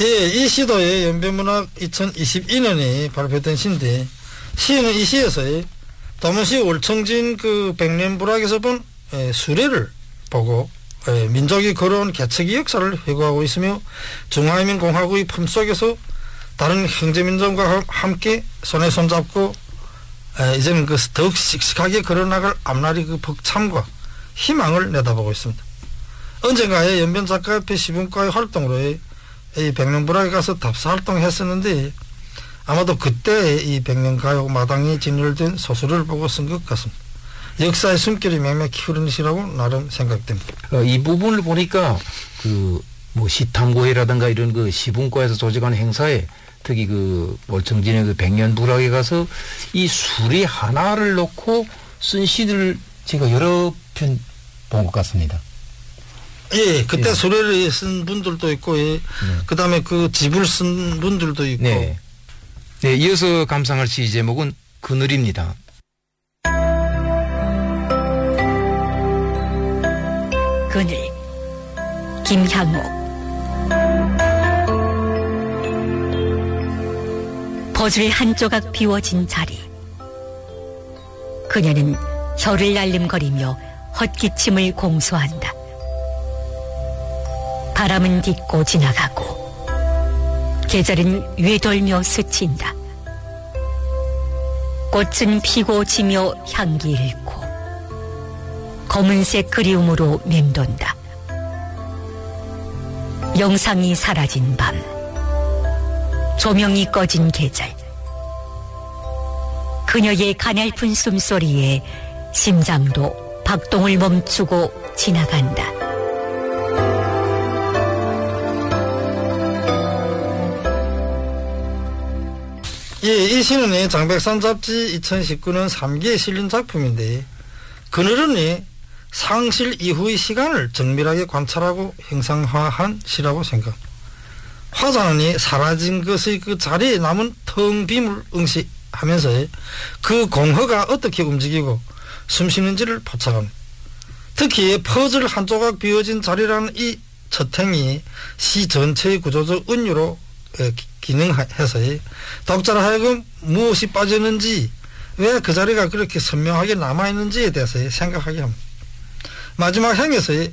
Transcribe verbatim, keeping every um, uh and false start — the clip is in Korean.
예, 이 시도의 연변문학 이천이십이 년에 발표된 시인데, 시인은 이 시에서 도문시 월청진 그 백년불락에서 본 에, 수레를 보고 에, 민족이 걸어온 개척의 역사를 회고하고 있으며 중화인민공화국의 품속에서 다른 형제민족과 함께 손에 손잡고 에, 이제는 그 더욱 씩씩하게 걸어나갈 앞날의 그 벅참과 희망을 내다보고 있습니다. 언젠가에 연변작가협회 시분과의 활동으로 이 백년불락에 가서 답사 활동했었는데 아마도 그때 이 백년가요 마당이 진열된 소설을 보고 쓴 것 같습니다. 역사의 숨결이 맹맹히 흐르는 시라고 나름 생각됩니다. 어, 이 부분을 보니까 그 뭐 시탐고회라든가 이런 그 시분과에서 조직하는 행사에 특히 그 월청진의 그 백년불락에 가서 이 수리 하나를 놓고 쓴 시들을 제가 여러 편 본 것 같습니다. 예, 그때 예. 수레를 쓴 분들도 있고, 예. 네. 그 다음에 그 집을 쓴 분들도 있고. 네. 네, 이어서 감상할 시 제목은 그늘입니다. 그늘, 김향옥. 버즐 한 조각 비워진 자리. 그녀는 혀를 날름거리며 헛기침을 공소한다. 바람은 딛고 지나가고 계절은 외돌며 스친다. 꽃은 피고 지며 향기 잃고 검은색 그리움으로 맴돈다. 영상이 사라진 밤, 조명이 꺼진 계절. 그녀의 가냘픈 숨소리에 심장도 박동을 멈추고 지나간다. 예, 이 시는 장백산 잡지 이천십구 년 삼 기에 실린 작품인데, 그늘은 상실 이후의 시간을 정밀하게 관찰하고 형상화한 시라고 생각합니다. 화자는 사라진 것의 그 자리에 남은 텅 빔을 응시하면서 그 공허가 어떻게 움직이고 숨쉬는지를 포착합니다. 특히 퍼즐 한 조각 비워진 자리라는 이 첫 행이 시 전체의 구조적 은유로 기능해서 독자로 하여금 무엇이 빠졌는지, 왜 그 자리가 그렇게 선명하게 남아있는지에 대해서 생각하게 합니다. 마지막 행에서